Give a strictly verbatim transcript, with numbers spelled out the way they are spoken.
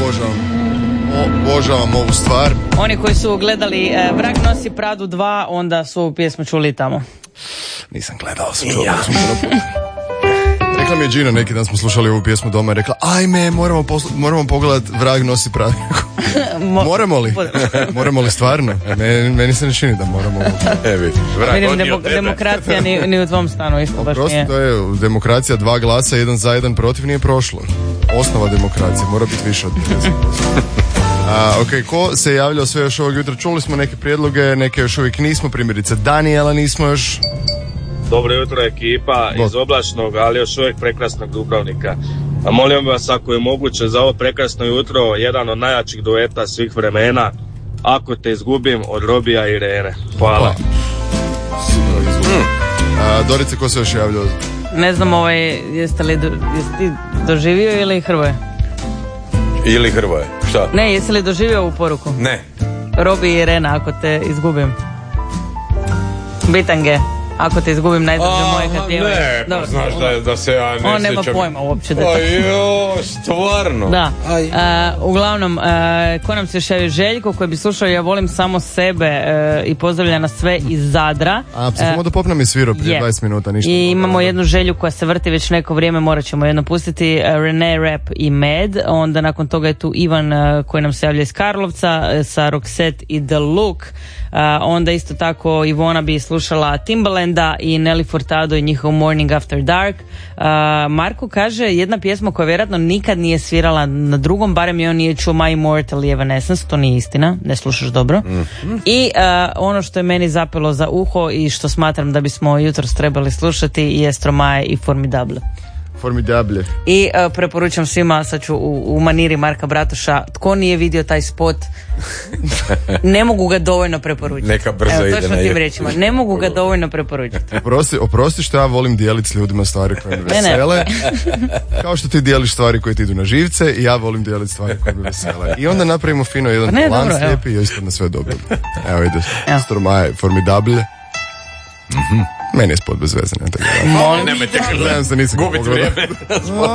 obožavam. Obožavam ovu stvar. Oni koji su gledali e, Vrag nosi Pradu dva, onda su ovu pjesmu čuli tamo. Nisam gledao, sam čuo. Ja. Rekla mi je Gina, neki dan smo slušali ovu pjesmu doma i rekla, ajme, moramo, poslu, moramo pogledati Vrag nosi Pradu. Moramo li? Moramo li stvarno? Meni, meni se ne čini da moramo. Evi, Vidim, demo, demokracija ni, ni u tvom stanu isto baš Prosto, nije. to je demokracija, dva glasa, jedan za, jedan protiv, nije prošlo. Osnova demokracije, mora biti više od pedeset posto. A, ok, ko se javljao sve još ovog jutra? Čuli smo neke prijedloge, neke još uvijek nismo, primjerice Danijela nismo još. Dobro jutro ekipa iz oblačnog, ali još uvijek prekrasnog Dubrovnika. A molim vas, ako je moguće za ovo prekrasno jutro, jedan od najjačih dueta svih vremena, Ako te izgubim, od Robija i Irene. Hvala. Hmm. A, Dorice, ko se još javljao? Ne znam, ovaj, jeste li do, jesi ti doživio ili Hrvoje? Ili Hrvoje, šta? Ne, jesi li doživio ovu poruku? Ne. Robi i Irena, ako te izgubim. Bitange, ako te izgubim, najdraže moje kad je... Ne, pa znaš da, da se ja ne sjećam. On nema pojma uopće da je to. Ajo, stvarno. Da. Uh, uglavnom, uh, ko nam se još javio? Željko, koji bi slušao Ja volim samo sebe uh, i pozdravlja nas sve iz Zadra. A, samo da popnem i svirao prije je. dvadeset minuta, ništa. I imamo dobro. jednu želju koja se vrti već neko vrijeme, morat ćemo jedno pustiti, uh, Renee Rap i Med. Onda nakon toga je tu Ivan uh, koji nam se javlja iz Karlovca uh, sa Roxette i The Look. Uh, onda isto tako Ivona bi slušala Timbalanda i Nelly Furtado i njihov Morning After Dark. Uh, Marko kaže jedna pjesma koja vjerojatno nikad nije svirala na drugom, barem je on nije čuo My Immortal i Evanescence, to nije istina, ne slušaš dobro. Mm-hmm. I uh, ono što je meni zapelo za uho i što smatram da bismo jutros trebali slušati je Stromae i Formidable. Formidable. I uh, preporučam svima, sad ću u, u maniri Marka Bratuša, tko nije vidio taj spot, ne mogu ga dovoljno preporučiti. Neka brzo Evo, ide točno na tim je. rečima, ne mogu ga dovoljno preporučiti. Oprosti, oprosti što ja volim dijeliti s ljudima stvari koje me vesele. Kao što ti dijeliš stvari koje ti idu na živce i ja volim dijeliti stvari koje me vesele. I onda napravimo fino jedan ne, plan dobro, slijepi i ispadne sve dobro. Evo ide, Stromae, Formidable. Mm-hmm. Meni je spod bez veze. Molim. Nemojte, nisam gubit vrijeme.